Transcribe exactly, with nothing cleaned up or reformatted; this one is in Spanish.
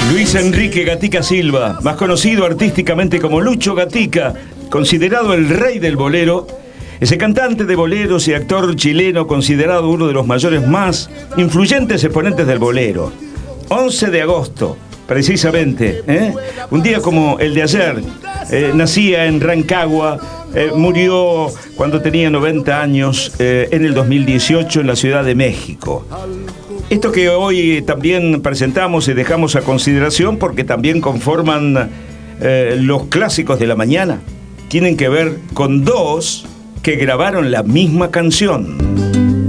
Luis Enrique Gatica Silva, más conocido artísticamente como Lucho Gatica, considerado el rey del bolero, ese cantante de boleros y actor chileno considerado uno de los mayores más influyentes exponentes del bolero. once de agosto, precisamente, ¿eh? un día como el de ayer, eh, nacía en Rancagua, eh, murió cuando tenía noventa años, eh, en el dos mil dieciocho en la Ciudad de México. Esto que hoy también presentamos y dejamos a consideración porque también conforman eh, los clásicos de la mañana, tienen que ver con dos que grabaron la misma canción.